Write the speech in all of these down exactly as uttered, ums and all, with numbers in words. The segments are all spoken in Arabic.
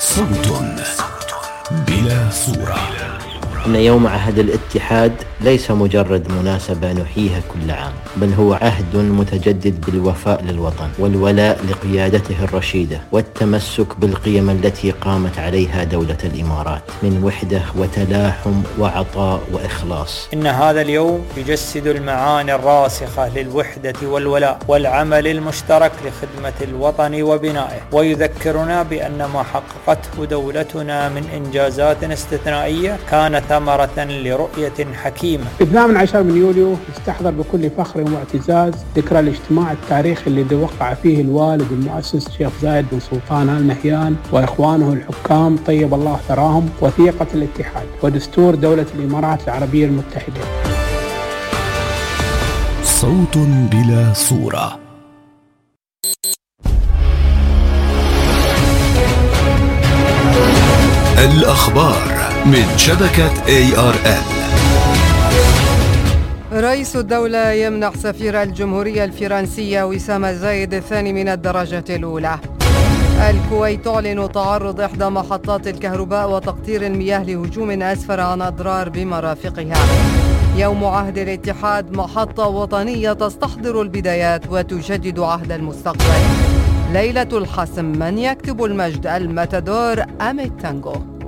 صوت بلا صورة. أن يوم عهد الاتحاد ليس مجرد مناسبة نحييها كل عام، بل هو عهد متجدد بالوفاء للوطن والولاء لقيادته الرشيدة والتمسك بالقيم التي قامت عليها دولة الإمارات من وحدة وتلاحم وعطاء وإخلاص. إن هذا اليوم يجسد المعاني الراسخة للوحدة والولاء والعمل المشترك لخدمة الوطن وبنائه، ويذكرنا بأن ما حققته دولتنا من إنجازات استثنائية كانت ثمرة لرؤية حكيمة. الثامن عشر من يوليو يستحضر بكل فخر واعتزاز ذكرى الاجتماع التاريخي الذي وقع فيه الوالد المؤسس الشيخ زايد بن سلطان آل نهيان وإخوانه الحكام طيب الله ثراهم وثيقة الاتحاد ودستور دولة الإمارات العربية المتحدة. صوت بلا صورة. الأخبار من شبكة إيه آر إل. رئيس الدولة يمنح سفير الجمهورية الفرنسية وسام زايد الثاني من الدرجة الأولى. الكويت تعلن تعرض إحدى محطات الكهرباء وتقطير المياه لهجوم أسفر عن أضرار بمرافقها. يوم عهد الاتحاد محطة وطنية تستحضر البدايات وتجدد عهد المستقبل. ليلة الحسم، من يكتب المجد، الماتادور أم التانجو؟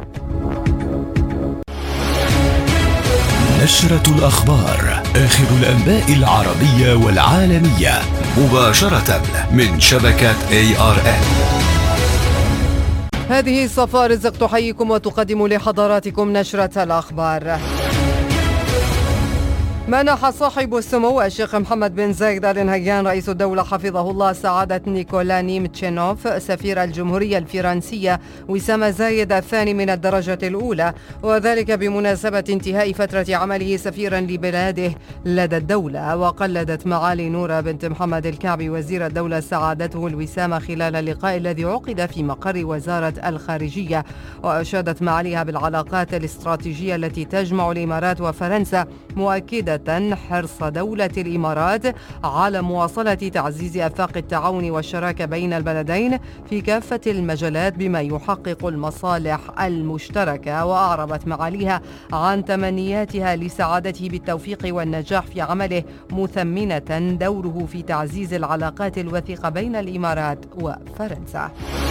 نشرة الأخبار، آخر الأنباء العربية والعالمية مباشرة من شبكة إيه آر إل. هذه صفاء رزق تحييكم وتقدم لحضراتكم نشرة الأخبار. منح صاحب السمو الشيخ محمد بن زايد آل نهيان رئيس الدولة حفظه الله سعادة نيكولا نيمتشينوف سفير الجمهورية الفرنسية وسام زايد الثاني من الدرجة الأولى، وذلك بمناسبة انتهاء فترة عمله سفيرا لبلاده لدى الدولة. وقلدت معالي نورة بنت محمد الكعبي وزير الدولة سعادته الوسامة خلال اللقاء الذي عقد في مقر وزارة الخارجية، وأشادت معاليها بالعلاقات الاستراتيجية التي تجمع الإمارات وفرنسا، مؤكدة حرص دولة الإمارات على مواصلة تعزيز آفاق التعاون والشراكة بين البلدين في كافة المجالات بما يحقق المصالح المشتركة. وأعربت معاليها عن تمنياتها لسعادته بالتوفيق والنجاح في عمله، مثمنة دوره في تعزيز العلاقات الوثيقة بين الإمارات وفرنسا.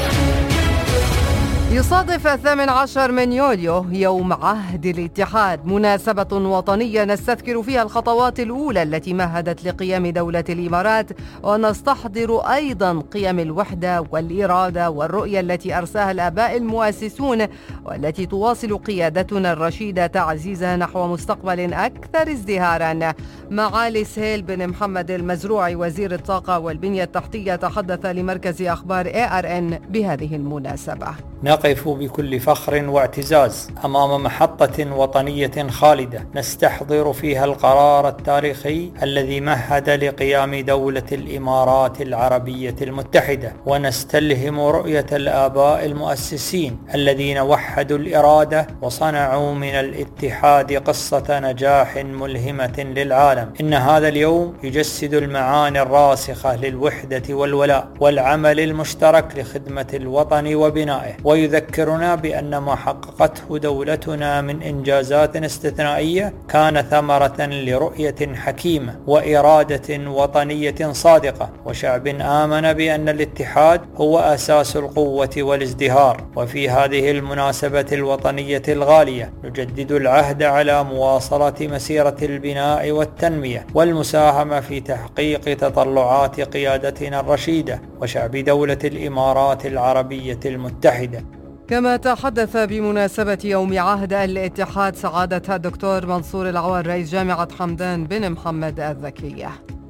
يصادف الثامن عشر من يوليو يوم عهد الاتحاد مناسبة وطنية نستذكر فيها الخطوات الأولى التي مهدت لقيام دولة الإمارات، ونستحضر أيضا قيم الوحدة والإرادة والرؤية التي أرساها الآباء المؤسسون، والتي تواصل قيادتنا الرشيدة تعزيزها نحو مستقبل أكثر ازدهارا. معالي سهيل بن محمد المزروعي وزير الطاقة والبنية التحتية تحدث لمركز أخبار إيه آر إن بهذه المناسبة. نقف بكل فخر واعتزاز أمام محطة وطنية خالدة نستحضر فيها القرار التاريخي الذي مهد لقيام دولة الإمارات العربية المتحدة، ونستلهم رؤية الآباء المؤسسين الذين وحدوا الإرادة وصنعوا من الاتحاد قصة نجاح ملهمة للعالم. إن هذا اليوم يجسد المعاني الراسخة للوحدة والولاء والعمل المشترك لخدمة الوطن وبنائه، ويذكرنا بأن ما حققته دولتنا من إنجازات استثنائية كان ثمرة لرؤية حكيمة وإرادة وطنية صادقة وشعب آمن بأن الاتحاد هو أساس القوة والازدهار. وفي هذه المناسبة الوطنية الغالية نجدد العهد على مواصلة مسيرة البناء والتنمية والمساهمة في تحقيق تطلعات قيادتنا الرشيدة وشعب دولة الإمارات العربية المتحدة. كما تحدث بمناسبة يوم عهد الاتحاد سعادة الدكتور منصور العوار رئيس جامعة حمدان بن محمد الذكية.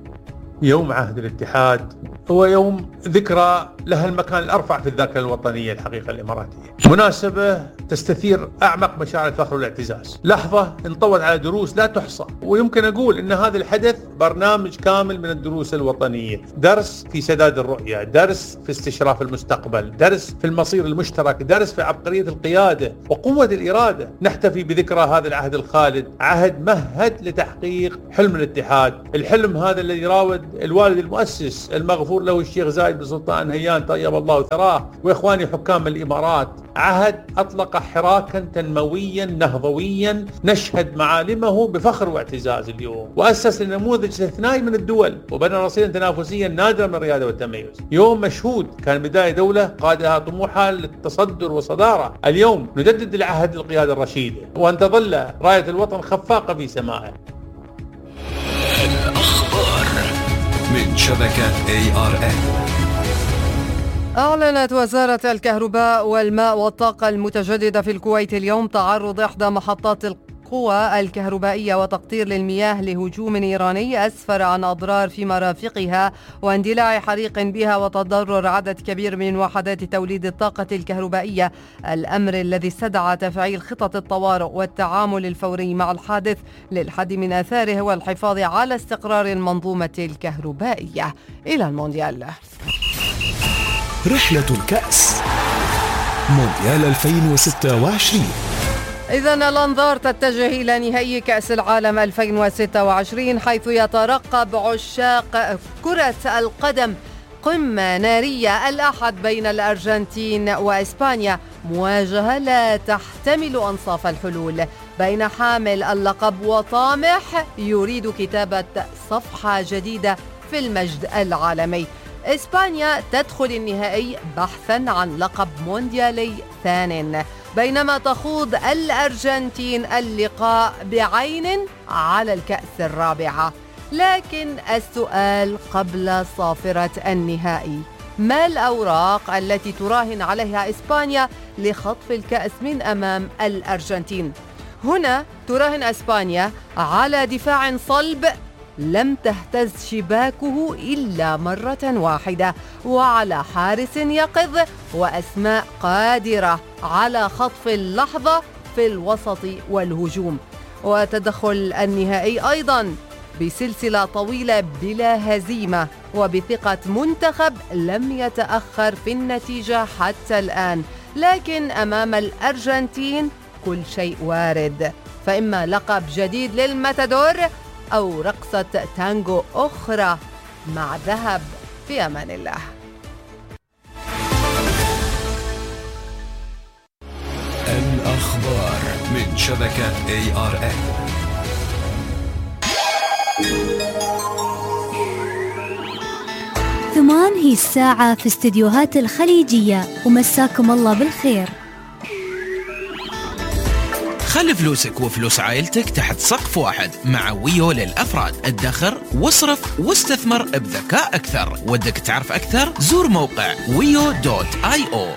يوم عهد الاتحاد هو يوم ذكرى لها المكان الأرفع في الذاكرة الوطنية الحقيقة الإماراتية، مناسبة تستثير أعمق مشاعر الفخر والاعتزاز، لحظة انطوت على دروس لا تحصى، ويمكن أقول أن هذا الحدث برنامج كامل من الدروس الوطنية، درس في سداد الرؤية، درس في استشراف المستقبل، درس في المصير المشترك، درس في عبقرية القيادة وقوة الإرادة. نحتفي بذكرى هذا العهد الخالد، عهد مهد لتحقيق حلم الاتحاد، الحلم هذا الذي راود عهد الوالد المؤسس المغفور له الشيخ زايد بن سلطان نهيان طيب الله ثراه وإخواني حكام الإمارات، عهد أطلق حراكا تنمويا نهضويا نشهد معالمه بفخر واعتزاز اليوم، وأسس لنموذج استثنائي من الدول وبنى رصيدا تنافسيا نادرا من الريادة والتميز. يوم مشهود كان بداية دولة قادها طموحها للتصدر والصدارة. اليوم نجدد العهد للقيادة الرشيدة وأن تظل راية الوطن خفاقة في سمائه. الأخبار من شبكة إيه آر إن. أعلنت وزارة الكهرباء والماء والطاقة المتجددة في الكويت اليوم تعرض إحدى محطات القوى الكهربائية وتقطير للمياه لهجوم إيراني أسفر عن أضرار في مرافقها واندلاع حريق بها وتضرر عدد كبير من وحدات توليد الطاقة الكهربائية، الأمر الذي استدعى تفعيل خطط الطوارئ والتعامل الفوري مع الحادث للحد من آثاره والحفاظ على استقرار المنظومة الكهربائية. إلى المونديال. رحلة الكأس مونديال ألفين وستة وعشرين. إذن الأنظار تتجه إلى نهائي كأس العالم ألفين وستة وعشرين، حيث يترقب عشاق كرة القدم قمة نارية الأحد بين الأرجنتين وإسبانيا، مواجهة لا تحتمل أنصاف الحلول بين حامل اللقب وطامح يريد كتابة صفحة جديدة في المجد العالمي. إسبانيا تدخل النهائي بحثا عن لقب مونديالي ثان، بينما تخوض الأرجنتين اللقاء بعين على الكأس الرابعة. لكن السؤال قبل صافرة النهائي: ما الأوراق التي تراهن عليها إسبانيا لخطف الكأس من أمام الأرجنتين؟ هنا تراهن إسبانيا على دفاع صلب لم تهتز شباكه إلا مرة واحدة، وعلى حارس يقظ وأسماء قادرة على خطف اللحظة في الوسط والهجوم. وتدخل النهائي أيضا بسلسلة طويلة بلا هزيمة وبثقة منتخب لم يتأخر في النتيجة حتى الآن، لكن أمام الأرجنتين كل شيء وارد، فإما لقب جديد للماتادور أو رقصة تانجو أخرى مع ذهب. في أمان الله. الأخبار من شبكة إيه آر إن. ثمان هي الساعة في استديوهات الخليجية، ومساكم الله بالخير. خلي فلوسك وفلوس عائلتك تحت سقف واحد مع ويو للأفراد. ادخر واصرف واستثمر بذكاء أكثر. ودك تعرف أكثر؟ زور موقع ويو دوت آي أو.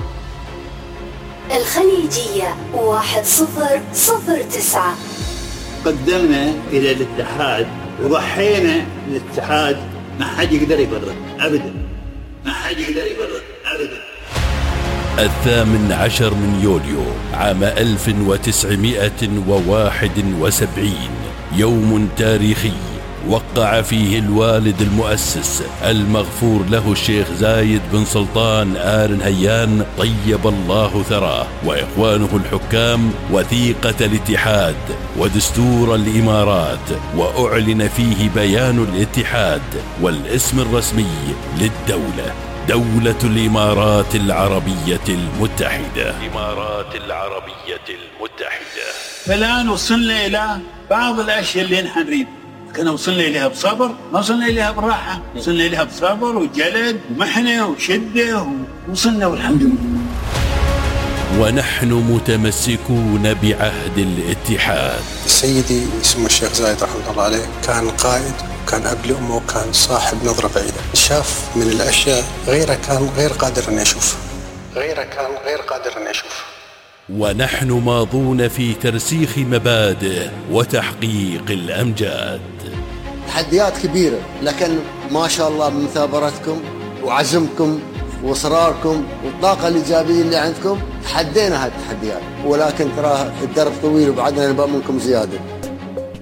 الخليجية واحد صفر صفر تسعة. قدمنا إلى الاتحاد وضحينا الاتحاد، ما حد يقدر يبرر أبدا، ما حد يقدر يبرر أبدا. الثامن عشر من يوليو عام ألف وتسعمائة وواحد وسبعين، يوم تاريخي وقع فيه الوالد المؤسس المغفور له الشيخ زايد بن سلطان آل نهيان طيب الله ثراه وإخوانه الحكام وثيقة الاتحاد ودستور الإمارات، وأعلن فيه بيان الاتحاد والاسم الرسمي للدولة، دولة الإمارات العربية المتحدة. الإمارات العربية المتحدة. فالآن وصلنا إلى بعض الأشياء اللي نحن نريد، كنا وصلنا إليها بصبر، ما وصلنا إليها براحة، وصلنا إليها بصبر وجلد ومحنة وشدة ووصلنا والحمد لله. ونحن متمسكون بعهد الاتحاد. سيدي اسمه الشيخ زايد رحمه الله عليه كان قائد، كان أب لأمه، وكان صاحب نظرة بعيدة، شاف من الأشياء غيره كان غير قادر أن يشوف غيره كان غير قادر أن يشوف. ونحن ماضون في ترسيخ مبادئ وتحقيق الأمجاد. تحديات كبيرة، لكن ما شاء الله من مثابرتكم وعزمكم وإصراركم والطاقة الإيجابية اللي عندكم تحدينا هذه التحديات، ولكن ترى الدرب طويل وبعدنا نبغى منكم زيادة.